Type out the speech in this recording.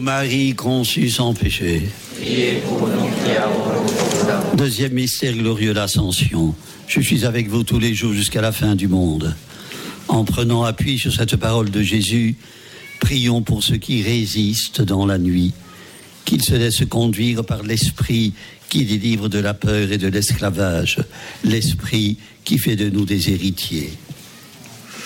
Marie conçue sans péché. Priez pour nous qui avons recours à vous. Deuxième mystère glorieux, l'Ascension. Je suis avec vous tous les jours jusqu'à la fin du monde. En prenant appui sur cette parole de Jésus, prions pour ceux qui résistent dans la nuit, qu'ils se laissent conduire par l'Esprit qui délivre de la peur et de l'esclavage, l'Esprit qui fait de nous des héritiers.